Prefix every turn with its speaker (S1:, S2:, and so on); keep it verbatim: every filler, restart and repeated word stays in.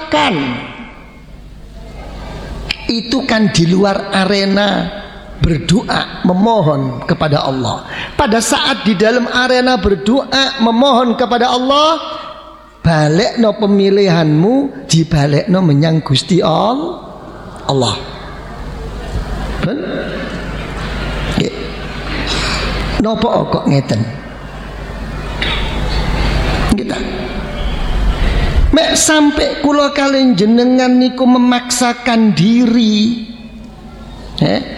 S1: memaksakan, itu kan di luar arena berdoa memohon kepada Allah. Pada saat di dalam arena berdoa memohon kepada Allah, balekno pemilihanmu dibalekno menyang Gusti Allah. Ben? Napa kok ngeten? Kita mek sampai kula kalian jenengan niku memaksakan diri, eh?